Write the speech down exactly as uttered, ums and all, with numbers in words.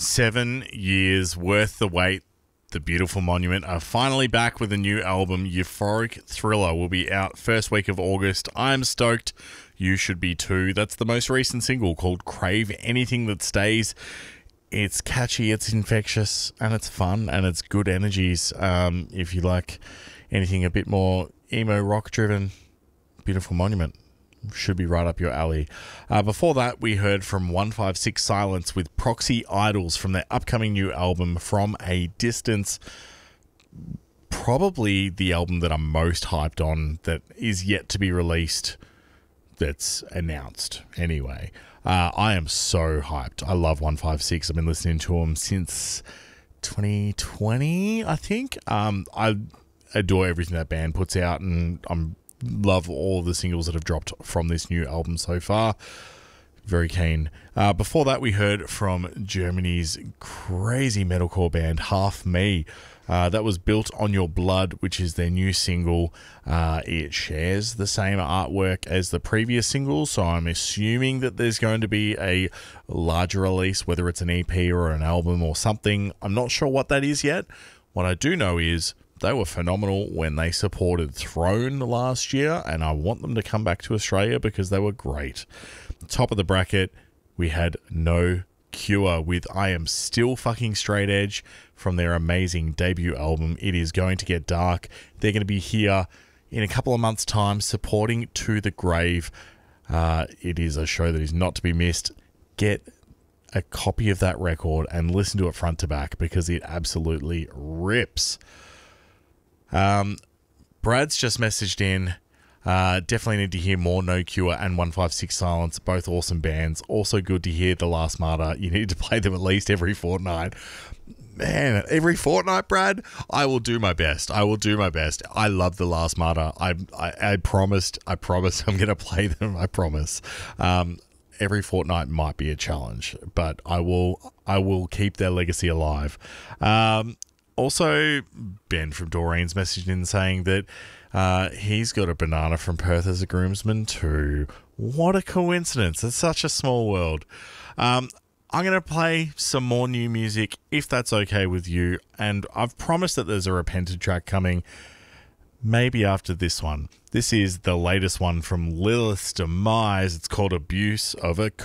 Seven years worth the wait. The Beautiful Monument are finally back with a new album. Euphoric Thriller will be out first week of August. I'm stoked. You should be too. That's the most recent single called Crave Anything That Stays. It's catchy, it's infectious, and it's fun, and it's good energies. Um, if you like anything a bit more emo rock driven, Beautiful Monument should be right up your alley. Uh, before that, we heard from one five six Silence with Proxy Idols from their upcoming new album From a Distance. Probably the album that I'm most hyped on that is yet to be released, that's announced anyway. Uh, I am so hyped. I love one five six. I've been listening to them since twenty twenty, I think. Um, I adore everything that band puts out, and I'm love all the singles that have dropped from this new album so far. Very keen. Uh, before that, we heard from Germany's crazy metalcore band Half Me. Uh, that was Built on Your Blood, which is their new single. Uh, it shares the same artwork as the previous single, so I'm assuming that there's going to be a larger release, whether it's an E P or an album or something. I'm not sure what that is yet. What I do know is they were phenomenal when they supported Throne last year, and I want them to come back to Australia because they were great. Top of the bracket, we had No Cure with I Am Still Fucking Straight Edge from their amazing debut album. It is going to get dark. They're going to be here in a couple of months' time supporting To the Grave. Uh, it is a show that is not to be missed. Get a copy of that record and listen to it front to back because it absolutely rips. Um, Brad's just messaged in. Uh, definitely need to hear more No Cure and one five six Silence, both awesome bands. Also good to hear The Last Martyr. You need to play them at least every fortnight. Man, every fortnight, Brad? I will do my best. I will do my best. I love The Last Martyr. I, I, I promised, I promise I'm going to play them. I promise. Um, every fortnight might be a challenge, but I will, I will keep their legacy alive. Um, Also, Ben from Doreen's messaged in saying that uh, he's got a banana from Perth as a groomsman too. What a coincidence. It's such a small world. Um, I'm going to play some more new music, if that's okay with you. And I've promised that there's a Repented track coming, maybe after this one. This is the latest one from Lilith's Demise. It's called Abuse of a